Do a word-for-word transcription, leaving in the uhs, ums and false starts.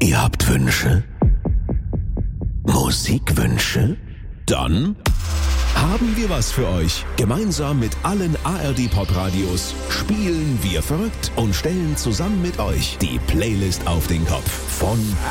Ihr habt Wünsche? Musikwünsche? Dann haben wir was für euch. Gemeinsam mit allen A R D Pop-Radios spielen wir verrückt und stellen zusammen mit euch die Playlist auf den Kopf. Von